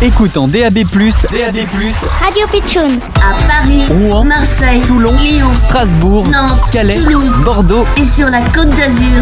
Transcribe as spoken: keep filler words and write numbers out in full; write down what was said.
Écoute en D A B plus, D A B plus, Radio Pitchoun. À Paris, Rouen, Marseille, Toulon, Lyon, Strasbourg, Nantes, Calais, Toulouse, Bordeaux et sur la Côte d'Azur.